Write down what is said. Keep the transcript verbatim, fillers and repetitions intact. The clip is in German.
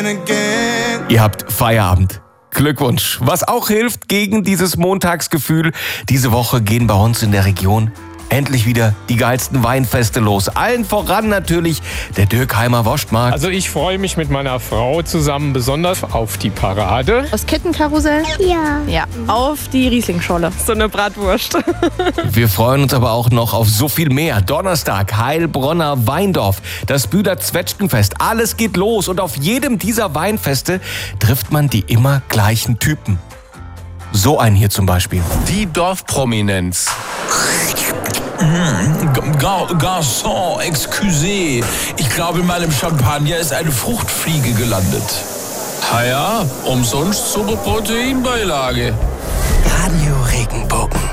Ihr habt Feierabend. Glückwunsch. Was auch hilft gegen dieses Montagsgefühl, diese Woche gehen bei uns in der Region endlich wieder die geilsten Weinfeste los. Allen voran natürlich der Dürkheimer Wurstmarkt. Also ich freue mich mit meiner Frau zusammen besonders auf die Parade. Das Kettenkarussell? Ja. Ja, auf die Rieslingscholle. So eine Bratwurst. Wir freuen uns aber auch noch auf so viel mehr. Donnerstag, Heilbronner Weindorf, das Bühler Zwetschgenfest. Alles geht los und auf jedem dieser Weinfeste trifft man die immer gleichen Typen. So einen hier zum Beispiel. Die Dorfprominenz. Gar, Garçon, excusez. Ich glaube, in meinem Champagner ist eine Fruchtfliege gelandet. Ha ja, umsonst super Proteinbeilage. Radio Regenbogen.